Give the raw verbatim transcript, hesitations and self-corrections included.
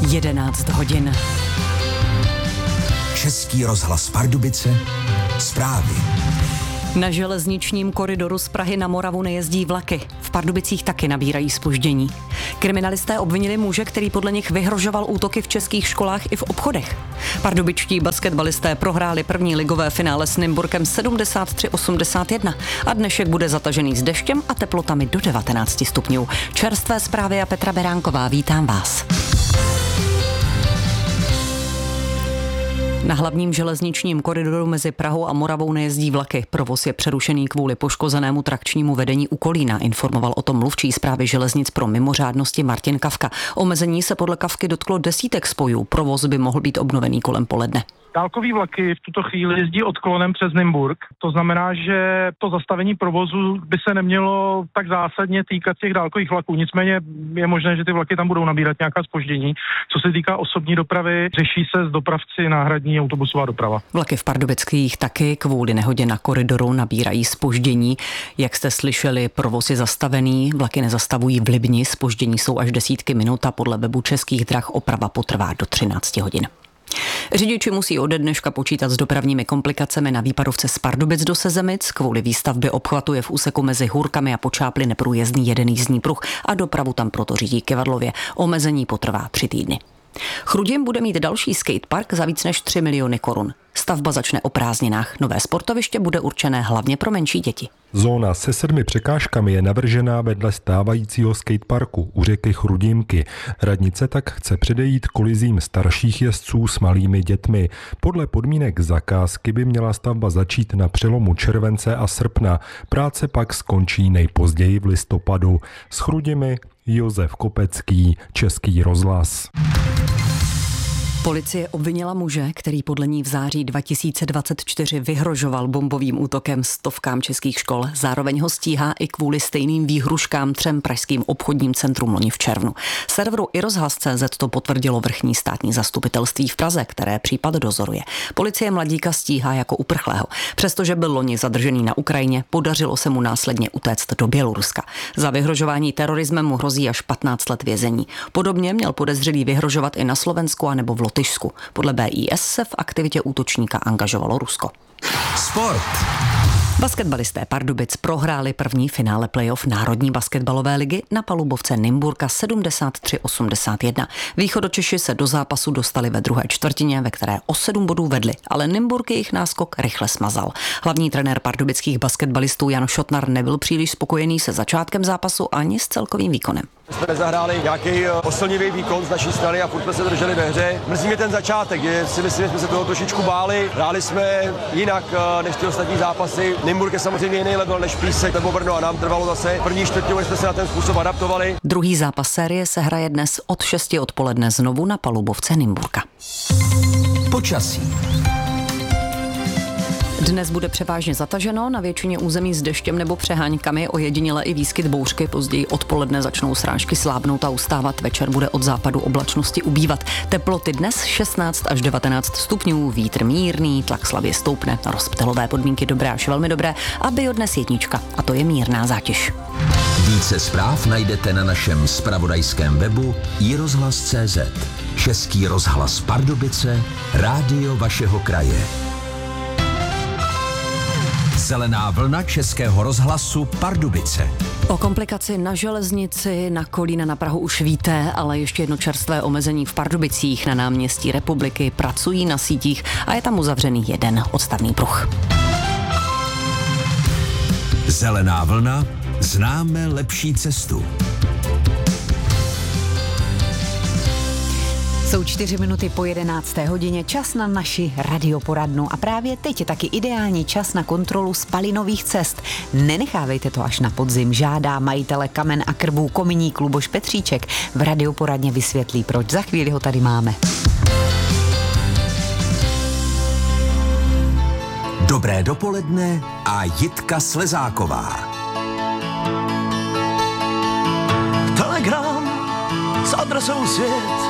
jedenáct hodin. Český rozhlas Pardubice, zprávy. Na železničním koridoru z Prahy na Moravu nejezdí vlaky. V Pardubicích taky nabírají zpoždění. Kriminalisté obvinili muže, který podle nich vyhrožoval útoky v českých školách i v obchodech. Pardubičtí basketbalisté prohráli první ligové finále s Nymburkem sedmdesát tři osmdesát jedna a dnešek bude zatažený s deštěm a teplotami do devatenáct stupňů. Čerstvé zprávy a Petra Beránková, vítám vás. Na hlavním železničním koridoru mezi Prahou a Moravou nejezdí vlaky. Provoz je přerušený kvůli poškozenému trakčnímu vedení u Kolína, informoval o tom mluvčí Správy železnic pro mimořádnosti Martin Kafka. Omezení se podle Kafky dotklo desítek spojů. Provoz by mohl být obnovený kolem poledne. Dálkový vlaky v tuto chvíli jezdí odklonem přes Nymburk. To znamená, že to zastavení provozu by se nemělo tak zásadně týkat těch dálkových vlaků. Nicméně je možné, že ty vlaky tam budou nabírat nějaká zpoždění. Co se týká osobní dopravy, řeší se s dopravci náhradní autobusová doprava. Vlaky v Pardubických taky kvůli nehodě na koridoru nabírají zpoždění. Jak jste slyšeli, provoz je zastavený, vlaky nezastavují v Libni, zpoždění jsou až desítky minut a podle webu Českých drah oprava potrvá do třináct hodin. Řidiči musí ode dneška počítat s dopravními komplikacemi na výpadovce z Pardubic do Sezemic. Kvůli výstavbě obchvatu je v úseku mezi Hůrkami a Počáply neprůjezdný jeden jízdní pruh a dopravu tam proto řídí Kyvadlově. Omezení potrvá tři týdny. Chrudim bude mít další skatepark za víc než tři miliony korun. Stavba začne o prázdninách. Nové sportoviště bude určené hlavně pro menší děti. Zóna se sedmi překážkami je navržená vedle stávajícího skateparku u řeky Chrudimky. Radnice tak chce předejít kolizím starších jezdců s malými dětmi. Podle podmínek zakázky by měla stavba začít na přelomu července a srpna. Práce pak skončí nejpozději v listopadu. S Chrudimi Josef Kopecký, Český rozhlas. Policie obvinila muže, který podle ní v září dva tisíce dvacet čtyři vyhrožoval bombovým útokem stovkám českých škol. Zároveň ho stíhá i kvůli stejným výhruškám třem pražským obchodním centrům loni v červnu. Serveru iRozhlas tečka cé zet to potvrdilo vrchní státní zastupitelství v Praze, které případ dozoruje. Policie mladíka stíhá jako uprchlého. Přestože byl loni zadržený na Ukrajině, podařilo se mu následně utéct do Běloruska. Za vyhrožování terorismem mu hrozí až patnáct let vězení. Podobně měl podezřelý vyhrožovat i na Slovensku a nebo v Lotyšsku. Podle bé í es se v aktivitě útočníka angažovalo Rusko. Sport. Basketbalisté Pardubic prohráli první finále playoff Národní basketbalové ligy na palubovce Nymburka sedmdesát tři osmdesát jedna. Východočeši se do zápasu dostali ve druhé čtvrtině, ve které o sedm bodů vedli, ale Nymburk jejich náskok rychle smazal. Hlavní trenér pardubických basketbalistů Jan Šotnar nebyl příliš spokojený se začátkem zápasu ani s celkovým výkonem. Jsme nezahráli nějaký posilnivý výkon z naší strany a furt jsme se drželi ve hře. Mrzí mě ten začátek, že si myslím, že jsme se toho trošičku báli. Hráli jsme jinak než ty ostatní zápasy. Nymburk je samozřejmě jiný level než Písek nebo Brno a nám trvalo zase první čtvrtinu, než jsme se na ten způsob adaptovali. Druhý zápas série se hraje dnes od šesti odpoledne znovu na palubovce Nymburka. Počasí. Dnes bude převážně zataženo, na většině území s deštěm nebo přeháňkami, ojediněle i výskyt bouřky, později odpoledne začnou srážky slábnout a ustávat, večer bude od západu oblačnosti ubývat. Teploty dnes šestnáct až devatenáct stupňů, vítr mírný, tlak slabě stoupne, rozptylové podmínky dobré až velmi dobré a bio dnes jednička, a to je mírná zátěž. Více zpráv najdete na našem zpravodajském webu i rozhlas tečka cé zet. Český rozhlas Pardubice, rádio vašeho kraje. Zelená vlna Českého rozhlasu Pardubice. O komplikaci na železnici, na Kolína, na Prahu už víte, ale ještě jedno čerstvé omezení v Pardubicích na náměstí Republiky, pracují na sítích a je tam uzavřený jeden odstavný pruh. Zelená vlna, známe lepší cestu. Jsou čtyři minuty po jedenácté hodině, čas na naši radioporadnu a právě teď je taky ideální čas na kontrolu spalinových cest. Nenechávejte to až na podzim, žádá majitele Kamen a krvů kominík Luboš Petříček. V radioporadně vysvětlí proč, za chvíli ho tady máme. Dobré dopoledne a Jitka Slezáková. Telegram s adresou svět.